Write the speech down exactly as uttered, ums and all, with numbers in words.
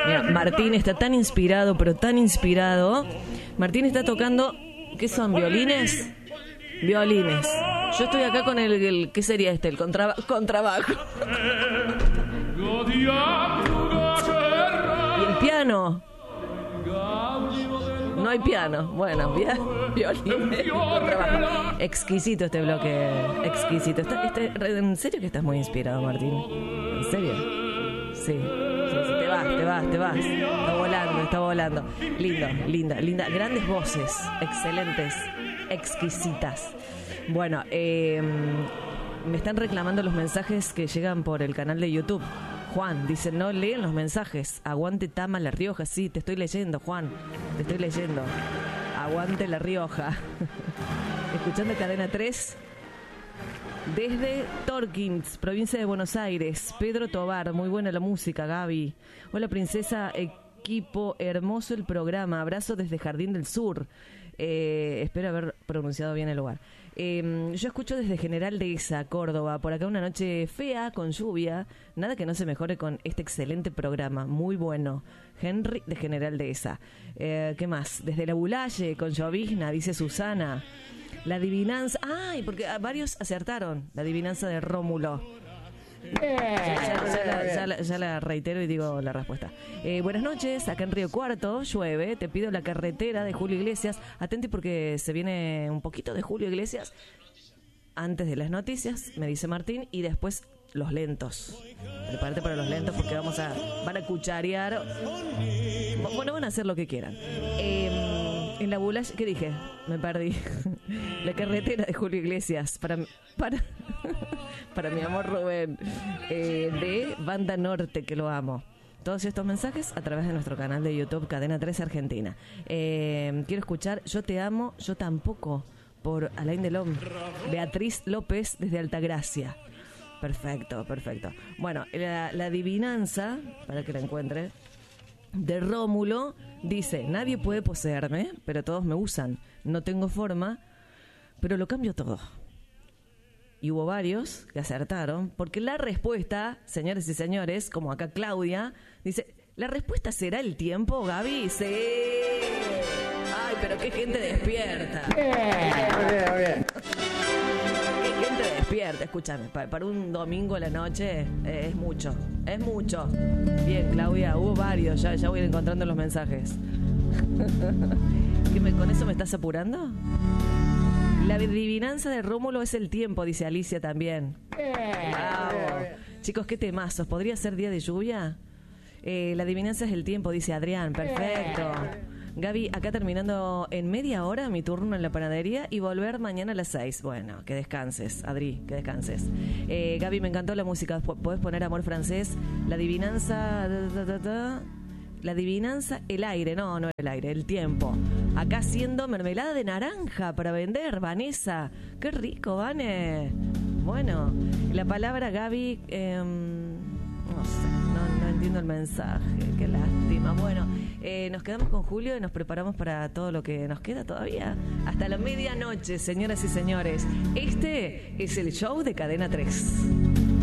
Mira, Martín está tan inspirado, pero tan inspirado. Martín está tocando, ¿qué son? ¿Violines? Violines. Yo estoy acá con el, el ¿qué sería este? El contra, contrabajo. Y el piano. No hay piano. Bueno, violines. Contrabajo. Exquisito este bloque. Exquisito. Está, este, ¿En serio que estás muy inspirado, Martín? ¿En serio? Sí. Sí, sí, te vas, te vas, te vas. Está volando, está volando. Lindo, linda, linda. Grandes voces. Excelentes. Exquisitas. Bueno, eh, me están reclamando los mensajes que llegan por el canal de YouTube. Juan dice, no leen los mensajes. Aguante Tama La Rioja. Sí, te estoy leyendo, Juan. Te estoy leyendo. Aguante La Rioja. Escuchando Cadena tres. Desde Torkins, provincia de Buenos Aires. Pedro Tobar, muy buena la música, Gaby. Hola, princesa, equipo, hermoso el programa. Abrazo desde Jardín del Sur. Eh, espero haber pronunciado bien el lugar. Eh, yo escucho desde General Dehesa, Córdoba. Por acá una noche fea, con lluvia. Nada que no se mejore con este excelente programa. Muy bueno. Henry de General Dehesa. Eh, ¿Qué más? Desde La Bulalle, con llovizna, dice Susana. La adivinanza. ¡Ay! Porque varios acertaron. La adivinanza de Rómulo. Ya, ya, ya, la, ya, la, ya la reitero y digo la respuesta. Eh, buenas noches, acá en Río Cuarto llueve. Te pido la carretera de Julio Iglesias. Atente porque se viene un poquito de Julio Iglesias antes de las noticias, me dice Martín, y después los lentos. Prepárate para los lentos porque vamos a van a cucharear. Bueno, van a hacer lo que quieran. Eh, en la Bulache, ¿qué dije? Me perdí. La carretera de Julio Iglesias para para para mi amor Rubén, eh, de Banda Norte, que lo amo. Todos estos mensajes a través de nuestro canal de YouTube Cadena tres Argentina. Eh, quiero escuchar Yo te amo, yo tampoco, por Alain Delon. Beatriz López desde Altagracia. Perfecto, perfecto. Bueno, la, la adivinanza, para que la encuentre, de Rómulo, dice: nadie puede poseerme, pero todos me usan. No tengo forma, pero lo cambio todo. Y hubo varios que acertaron, porque la respuesta, señores y señores, como acá Claudia, dice, ¿la respuesta será el tiempo, Gaby? Sí. Ay, pero qué gente despierta. Bien, bien, bien. Qué gente despierta, escúchame, para, para un domingo a la noche eh, es mucho, es mucho. Bien, Claudia, hubo varios, ya, ya voy a ir encontrando los mensajes. ¿Qué me, ¿Con eso me estás apurando? La adivinanza de Rómulo es el tiempo, dice Alicia también. Bravo. Chicos, qué temazos. ¿Podría ser día de lluvia? Eh, la adivinanza es el tiempo, dice Adrián. Perfecto. Gaby, acá terminando en media hora mi turno en la panadería y volver mañana a las seis. Bueno, que descanses, Adri, que descanses. Eh, Gaby, me encantó la música. ¿Podés poner Amor Francés? La adivinanza... Da, da, da, da. La adivinanza, el aire, no, no el aire, el tiempo. Acá haciendo mermelada de naranja para vender, Vanessa. Qué rico, Vane. Bueno, la palabra Gaby, eh, no sé, no, no entiendo el mensaje, qué lástima. Bueno, eh, nos quedamos con Julio y nos preparamos para todo lo que nos queda todavía. Hasta la medianoche, señoras y señores. Este es el show de Cadena tres.